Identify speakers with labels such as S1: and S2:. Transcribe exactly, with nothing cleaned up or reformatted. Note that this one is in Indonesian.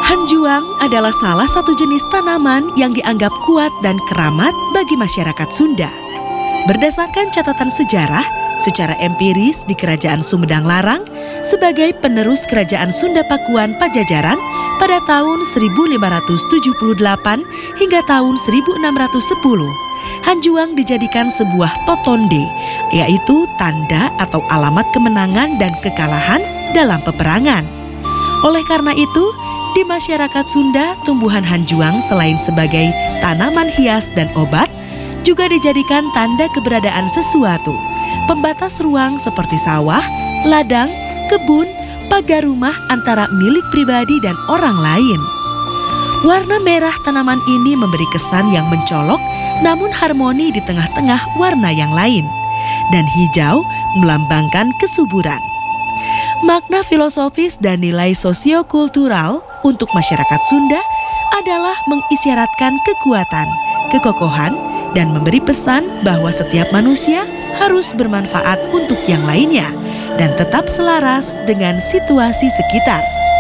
S1: Hanjuang adalah salah satu jenis tanaman yang dianggap kuat dan keramat bagi masyarakat Sunda. Berdasarkan catatan sejarah, secara empiris di Kerajaan Sumedang Larang sebagai penerus Kerajaan Sunda Pakuan Pajajaran pada tahun seribu lima ratus tujuh puluh delapan hingga tahun seribu enam ratus sepuluh, Hanjuang dijadikan sebuah totonde, yaitu tanda atau alamat kemenangan dan kekalahan dalam peperangan. Oleh karena itu, di masyarakat Sunda, tumbuhan hanjuang selain sebagai tanaman hias dan obat, juga dijadikan tanda keberadaan sesuatu, pembatas ruang seperti sawah, ladang, kebun, pagar rumah antara milik pribadi dan orang lain. Warna merah tanaman ini memberi kesan yang mencolok, namun harmoni di tengah-tengah warna yang lain, dan hijau melambangkan kesuburan. Makna filosofis dan nilai sosiokultural untuk masyarakat Sunda adalah mengisyaratkan kekuatan, kekokohan, dan memberi pesan bahwa setiap manusia harus bermanfaat untuk yang lainnya dan tetap selaras dengan situasi sekitar.